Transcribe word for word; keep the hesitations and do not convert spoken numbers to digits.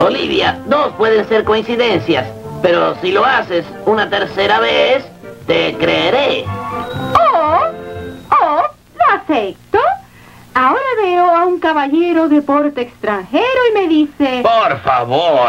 Olivia, dos pueden ser coincidencias, pero si lo haces una tercera vez, te creeré. Oh, oh, lo acepto. Ahora veo a un caballero de porte extranjero y me dice... Por favor.